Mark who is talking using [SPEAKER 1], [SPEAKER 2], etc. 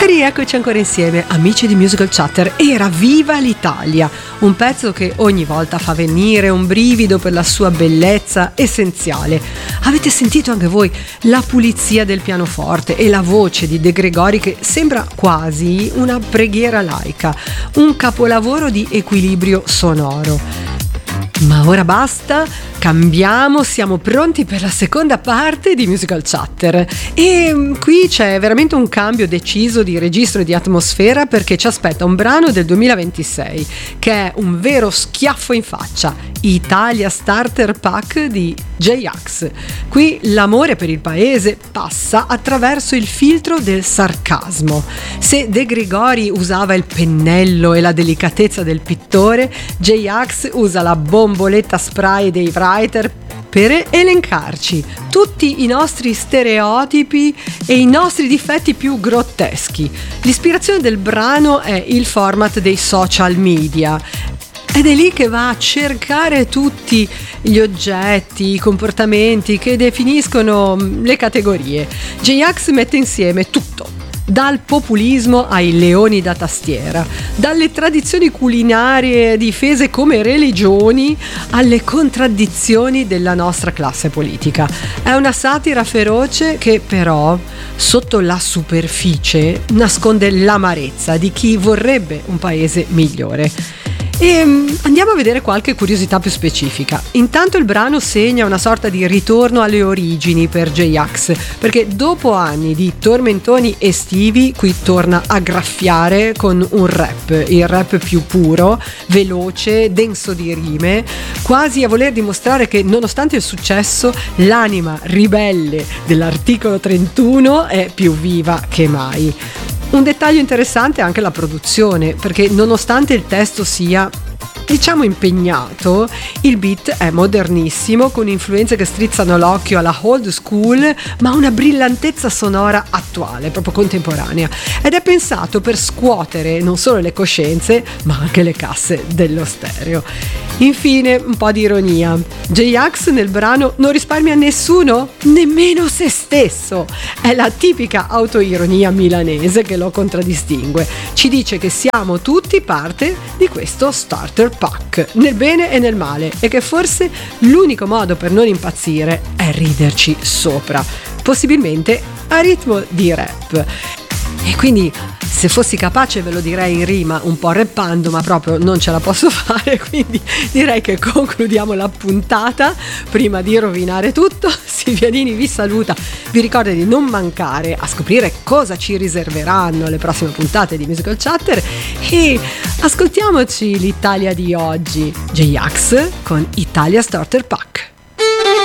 [SPEAKER 1] Rieccoci ancora insieme, amici di Musical Chatter. Era Viva l'Italia, un pezzo che ogni volta fa venire un brivido per la sua bellezza essenziale. Avete sentito anche voi la pulizia del pianoforte e la voce di De Gregori che sembra quasi una preghiera laica, un capolavoro di equilibrio sonoro. Ma ora basta, cambiamo, siamo pronti per la seconda parte di Musical Chatter e qui c'è veramente un cambio deciso di registro e di atmosfera perché ci aspetta un brano del 2026 che è un vero schiaffo in faccia, Italia Starter Pack di J-Ax. Qui l'amore per il paese passa attraverso il filtro del sarcasmo. Se De Gregori usava il pennello e la delicatezza del pittore, J-Ax usa la bomboletta spray dei writer per elencarci tutti i nostri stereotipi e i nostri difetti più grotteschi. L'ispirazione del brano è il format dei social media. Ed è lì che va a cercare tutti gli oggetti, i comportamenti che definiscono le categorie. J-Ax mette insieme tutto, dal populismo ai leoni da tastiera, dalle tradizioni culinarie difese come religioni alle contraddizioni della nostra classe politica. È una satira feroce che però sotto la superficie nasconde l'amarezza di chi vorrebbe un paese migliore. E andiamo a vedere qualche curiosità più specifica. Intanto il brano segna una sorta di ritorno alle origini per J-Ax, perché dopo anni di tormentoni estivi qui torna a graffiare con un rap, il rap più puro, veloce, denso di rime, quasi a voler dimostrare che nonostante il successo l'anima ribelle dell'articolo 31 è più viva che mai. Un dettaglio interessante è anche la produzione, perché nonostante il testo sia impegnato, il beat è modernissimo con influenze che strizzano l'occhio alla old school ma una brillantezza sonora attuale, proprio contemporanea, ed è pensato per scuotere non solo le coscienze ma anche le casse dello stereo. Infine un po' di ironia. J-Ax nel brano non risparmia nessuno, nemmeno se stesso. È la tipica autoironia milanese che lo contraddistingue. Ci dice che siamo tutti parte di questo starter pack, nel bene e nel male, e che forse l'unico modo per non impazzire è riderci sopra, possibilmente a ritmo di rap. E quindi se fossi capace ve lo direi in rima, un po' rappando, ma proprio non ce la posso fare, quindi direi che concludiamo la puntata. Prima di rovinare tutto, Silvianini vi saluta, vi ricorda di non mancare a scoprire cosa ci riserveranno le prossime puntate di Musical Chatter e ascoltiamoci l'Italia di oggi, J-Ax con Italia Starter Pack.